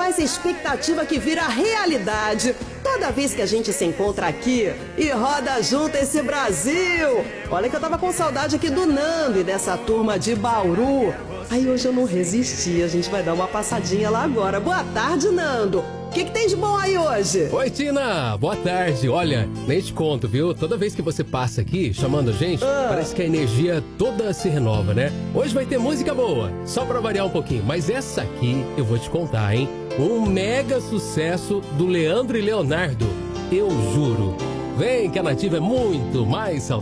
faz expectativa que vira realidade toda vez que a gente se encontra aqui e roda junto esse Brasil. Olha que eu tava com saudade aqui do Nando e dessa turma de Bauru. Aí hoje eu não resisti, a gente vai dar uma passadinha lá agora. Boa tarde, Nando. O que tem de bom aí hoje? Oi, Tina. Boa tarde. Olha, nem te conto, viu? Toda vez que você passa aqui, chamando a gente, parece que a energia toda se renova, né? Hoje vai ter música boa, só pra variar um pouquinho. Mas essa aqui, eu vou te contar, hein? Um mega sucesso do Leandro e Leonardo. Eu juro. Vem que a Nativa é muito mais saudável.